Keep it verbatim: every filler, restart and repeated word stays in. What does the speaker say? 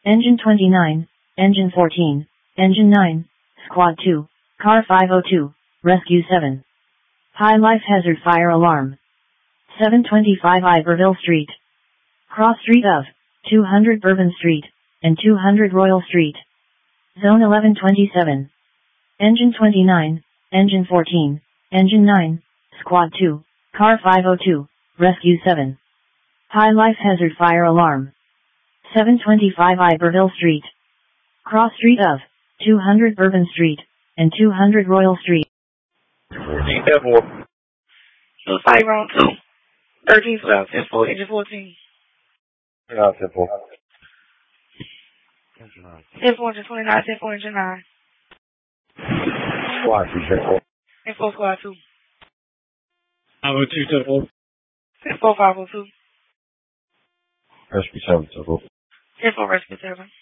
Engine twenty-nine, Engine fourteen, Engine nine, Squad two, Car five oh two, Rescue seven. High life hazard fire alarm. seven twenty-five Iberville Street. Cross street of two hundred Bourbon Street and two hundred Royal Street. Zone eleven twenty-seven. Engine twenty-nine, Engine fourteen, Engine nine, Squad two, Car five oh two, Rescue seven. High life hazard fire alarm. seven twenty-five Iberville Street. Cross street of two hundred Bourbon Street and two hundred Royal Street. fourteen. So site round two. thirteen twelve, ten four, engine fourteen. Yeah, ten four. ten four, engine twenty-nine, ten four, engine nine. Squad two, ten four. ten four, squad two. five oh two, ten four. ten four, five oh two. Rescue seven, ten four. ten four, rescue seven.